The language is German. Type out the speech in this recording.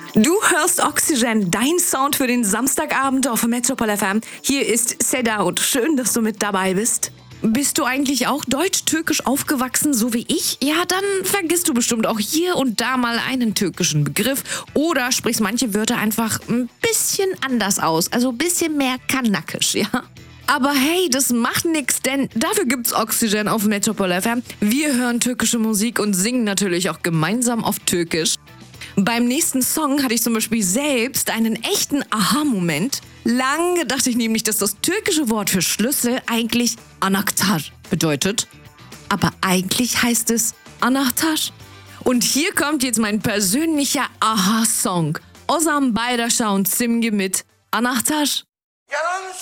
Du hörst Oxygen, dein Sound für den Samstagabend auf Metropol FM. Hier ist Sedaut. Schön, dass du mit dabei bist. Bist du eigentlich auch deutsch-türkisch aufgewachsen, so wie ich? Ja, dann vergisst du bestimmt auch hier und da mal einen türkischen Begriff oder sprichst manche Wörter einfach ein bisschen anders aus, also ein bisschen mehr kanackisch, ja? Aber hey, das macht nix, denn dafür gibt's Oxygen auf Metropol FM. Wir hören türkische Musik und singen natürlich auch gemeinsam auf Türkisch. Beim nächsten Song hatte ich zum Beispiel selbst einen echten Aha-Moment. Lange dachte ich nämlich, dass das türkische Wort für Schlüssel eigentlich Anahtar bedeutet. Aber eigentlich heißt es Anahtar. Und hier kommt jetzt mein persönlicher Aha-Song. Ozan Bayraş'a und Simge mit Anahtar.